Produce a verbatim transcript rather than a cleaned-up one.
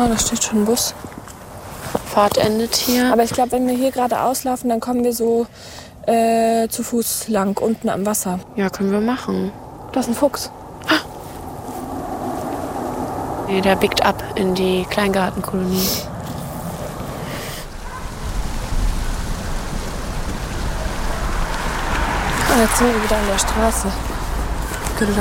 Oh, da steht schon ein Bus. Fahrt endet hier. Aber ich glaube, wenn wir hier gerade auslaufen, dann kommen wir so äh, zu Fuß lang, unten am Wasser. Ja, können wir machen. Da ist ein Fuchs. Ah. Nee, der biegt ab in die Kleingartenkolonie. Ah, jetzt sind wir wieder an der Straße.